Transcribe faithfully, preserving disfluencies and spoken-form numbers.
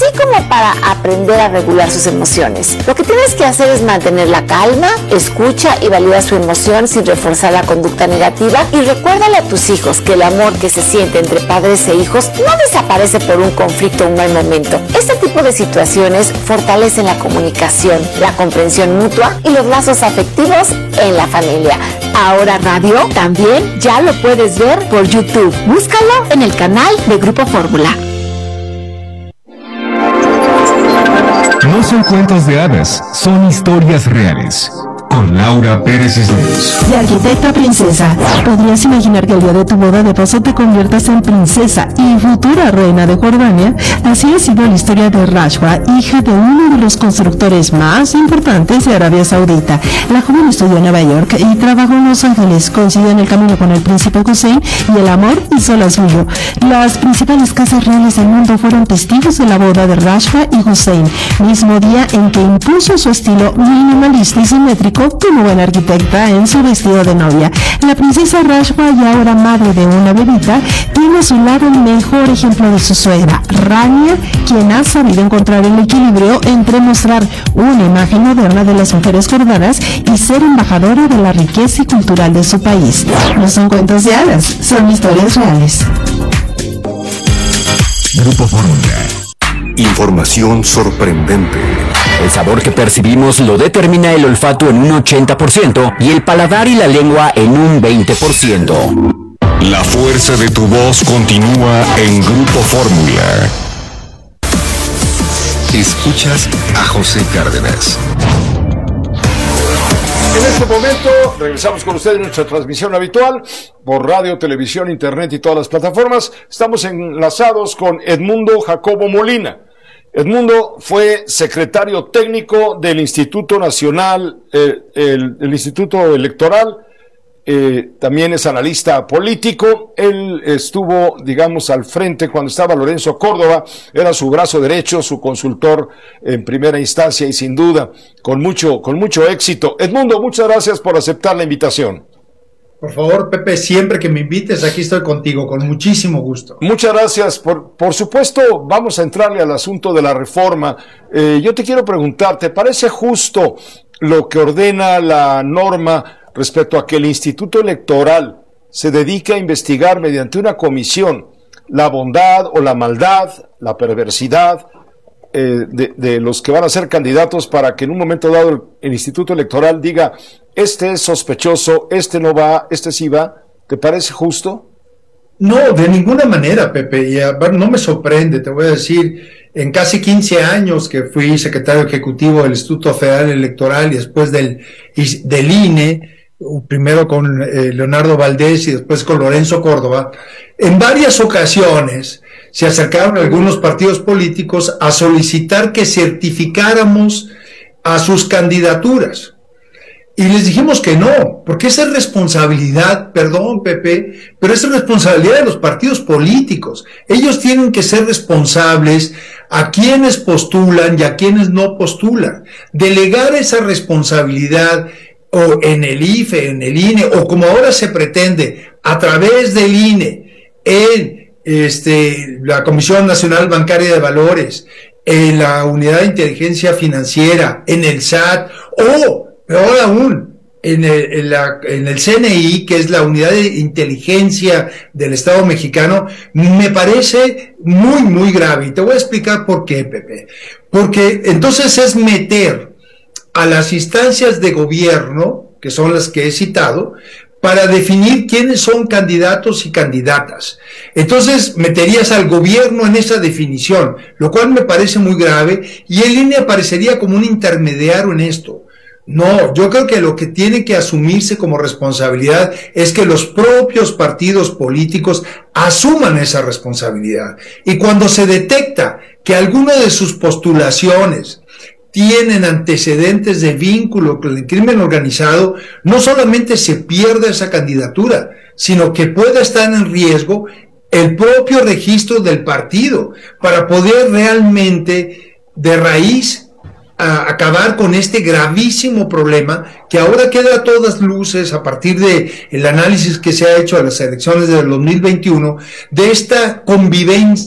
así como para aprender a regular sus emociones. Lo que tienes que hacer es mantener la calma, escucha y valida su emoción sin reforzar la conducta negativa, y recuérdale a tus hijos que el amor que se siente entre padres e hijos no desaparece por un conflicto o un mal momento. Este tipo de situaciones fortalecen la comunicación, la comprensión mutua y los lazos afectivos en la familia. Ahora Radio también ya lo puedes ver por YouTube. Búscalo en el canal de Grupo Fórmula. No son cuentos de hadas, son historias reales. Con Laura Pérez Islas. De arquitecta a princesa, ¿podrías imaginar que el día de tu boda de paso te conviertas en princesa y futura reina de Jordania? Así ha sido la historia de Rashwa, hija de uno de los constructores más importantes de Arabia Saudita. La joven estudió en Nueva York y trabajó en Los Ángeles, coincidió en el camino con el príncipe Hussein y el amor hizo lo suyo. Las principales casas reales del mundo fueron testigos de la boda de Rashwa y Hussein, mismo día en que impuso su estilo minimalista y simétrico como buena arquitecta en su vestido de novia. La princesa Rashwa, y ahora madre de una bebita, tiene a su lado el mejor ejemplo de su suegra, Rania, quien ha sabido encontrar el equilibrio entre mostrar una imagen moderna de las mujeres jordanas y ser embajadora de la riqueza y cultural de su país. No son cuentos de hadas, son historias reales. Grupo Fórmula. Información sorprendente. El sabor que percibimos lo determina el olfato en un ochenta por ciento y el paladar y la lengua en un veinte por ciento. La fuerza de tu voz continúa en Grupo Fórmula. Escuchas a José Cárdenas. En este momento regresamos con ustedes en nuestra transmisión habitual por radio, televisión, internet y todas las plataformas. Estamos enlazados con Edmundo Jacobo Molina. Edmundo fue secretario técnico del Instituto Nacional, eh, el, el Instituto Electoral, eh, también es analista político. Él estuvo, digamos, al frente cuando estaba Lorenzo Córdoba, era su brazo derecho, su consultor en primera instancia y sin duda con mucho, con mucho éxito. Edmundo, muchas gracias por aceptar la invitación. Por favor, Pepe, siempre que me invites, aquí estoy contigo, con muchísimo gusto. Muchas gracias. Por, por supuesto, vamos a entrarle al asunto de la reforma. Eh, yo te quiero preguntar, ¿te parece justo lo que ordena la norma respecto a que el Instituto Electoral se dedique a investigar mediante una comisión la bondad o la maldad, la perversidad eh, de, de los que van a ser candidatos, para que en un momento dado el, el Instituto Electoral diga: este es sospechoso, este no va, este sí va? ¿Te parece justo? No, de ninguna manera, Pepe, y a ver, no me sorprende, te voy a decir, en casi quince años que fui secretario ejecutivo del Instituto Federal Electoral y después del, del I N E, primero con eh, Leonardo Valdés y después con Lorenzo Córdoba, en varias ocasiones se acercaron algunos partidos políticos a solicitar que certificáramos a sus candidaturas. Y les dijimos que no, porque esa es responsabilidad, perdón Pepe, pero esa es responsabilidad de los partidos políticos. Ellos tienen que ser responsables a quienes postulan y a quienes no postulan. Delegar esa responsabilidad o en el I F E, en el I N E, o como ahora se pretende, a través del I N E, en este, la Comisión Nacional Bancaria de Valores, en la Unidad de Inteligencia Financiera, en el S A T, o peor aún, en el, en, la, en el C N I, que es la Unidad de Inteligencia del Estado Mexicano, me parece muy, muy grave. Y te voy a explicar por qué, Pepe. Porque entonces es meter a las instancias de gobierno, que son las que he citado, para definir quiénes son candidatos y candidatas. Entonces meterías al gobierno en esa definición, lo cual me parece muy grave, y el I N E aparecería como un intermediario en esto. No, yo creo que lo que tiene que asumirse como responsabilidad es que los propios partidos políticos asuman esa responsabilidad. Y cuando se detecta que alguna de sus postulaciones tienen antecedentes de vínculo con el crimen organizado, no solamente se pierde esa candidatura, sino que pueda estar en riesgo el propio registro del partido para poder realmente de raíz a acabar con este gravísimo problema que ahora queda a todas luces a partir de el análisis que se ha hecho a las elecciones del dos mil veintiuno de esta convivencia